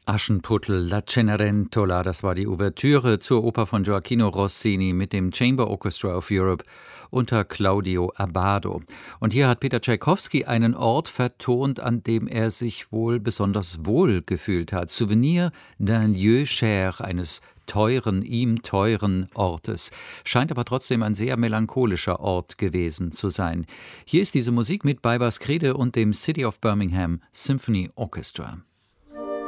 Aschenputtel, La Cenerentola, das war die Ouvertüre zur Oper von Gioacchino Rossini mit dem Chamber Orchestra of Europe unter Claudio Abbado. Und hier hat Peter Tschaikowski einen Ort vertont, an dem er sich wohl besonders wohl gefühlt hat. Souvenir d'un lieu cher, eines ihm teuren Ortes. Scheint aber trotzdem ein sehr melancholischer Ort gewesen zu sein. Hier ist diese Musik mit Baibars Krede und dem City of Birmingham Symphony Orchestra.